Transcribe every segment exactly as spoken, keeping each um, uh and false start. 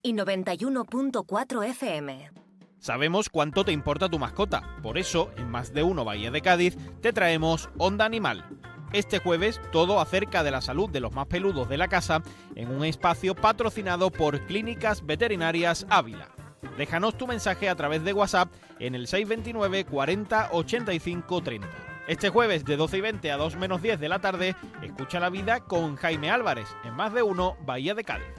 y noventa y uno punto cuatro F M. Sabemos cuánto te importa tu mascota, por eso, en Más de Uno Bahía de Cádiz, te traemos Onda Animal. Este jueves, todo acerca de la salud de los más peludos de la casa, en un espacio patrocinado por Clínicas Veterinarias Ávila. Déjanos tu mensaje a través de WhatsApp en el seis dos nueve, cuarenta, ochenta y cinco, treinta. Este jueves, de doce y veinte a dos menos diez de la tarde, escucha la vida con Jaime Álvarez, en Más de Uno Bahía de Cádiz.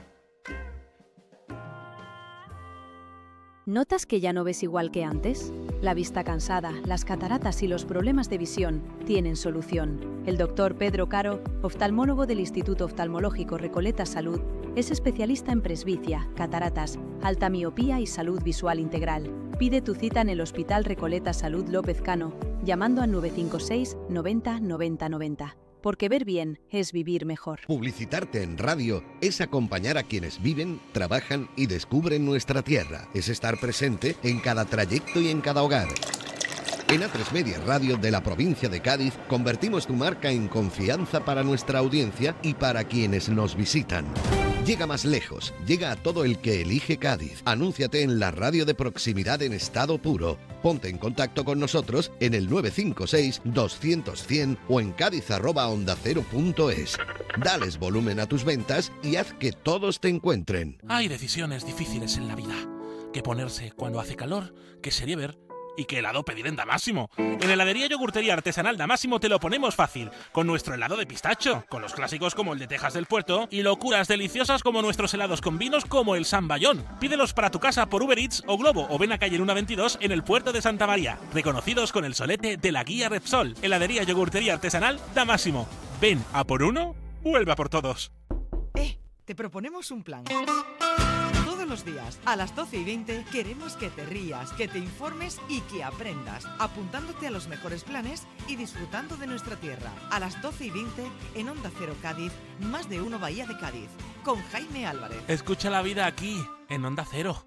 ¿Notas que ya no ves igual que antes? La vista cansada, las cataratas y los problemas de visión tienen solución. El doctor Pedro Caro, oftalmólogo del Instituto Oftalmológico Recoleta Salud, es especialista en presbicia, cataratas, alta miopía y salud visual integral. Pide tu cita en el Hospital Recoleta Salud López Cano, llamando al nueve cinco seis, noventa, noventa, noventa. Porque ver bien es vivir mejor. Publicitarte en radio es acompañar a quienes viven, trabajan y descubren nuestra tierra. Es estar presente en cada trayecto y en cada hogar. En A tres Media Radio de la provincia de Cádiz convertimos tu marca en confianza para nuestra audiencia y para quienes nos visitan. Llega más lejos, llega a todo el que elige Cádiz. Anúnciate en la radio de proximidad en estado puro. Ponte en contacto con nosotros en el nueve cinco seis, doscientos, cien o en cádiz arroba onda cero punto es. Dales volumen a tus ventas y haz que todos te encuentren. Hay decisiones difíciles en la vida. ¿Qué ponerse cuando hace calor? ¿Qué serie ver? ¿Y qué helado pedir en Damásimo? En Heladería Yogurtería Artesanal Damásimo te lo ponemos fácil, con nuestro helado de pistacho, con los clásicos como el de Tejas del Puerto y locuras deliciosas como nuestros helados con vinos como el San Bayón. Pídelos para tu casa por Uber Eats o Globo o ven a calle Luna veintidós en el puerto de Santa María, reconocidos con el solete de la guía Repsol. Heladería Yogurtería Artesanal Damásimo. Ven a por uno, vuelve a por todos. Eh, te proponemos un plan. Todos los días, a las doce y veinte, queremos que te rías, que te informes y que aprendas, apuntándote a los mejores planes y disfrutando de nuestra tierra. A las doce y veinte, en Onda Cero Cádiz, Más de Uno Bahía de Cádiz, con Jaime Álvarez. Escucha la vida aquí, en Onda Cero.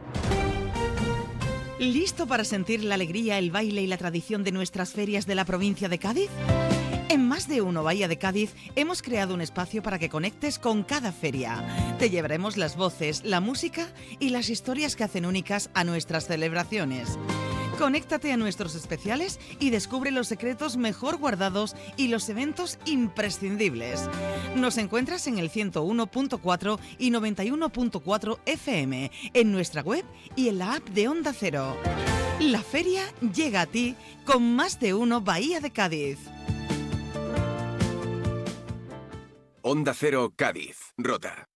¿Listo para sentir la alegría, el baile y la tradición de nuestras ferias de la provincia de Cádiz? En Más de Uno Bahía de Cádiz hemos creado un espacio para que conectes con cada feria. Te llevaremos las voces, la música y las historias que hacen únicas a nuestras celebraciones. Conéctate a nuestros especiales y descubre los secretos mejor guardados y los eventos imprescindibles. Nos encuentras en el ciento uno punto cuatro y noventa y uno punto cuatro F M, en nuestra web y en la app de Onda Cero. La feria llega a ti con Más de Uno Bahía de Cádiz. Onda Cero Cádiz, Rota.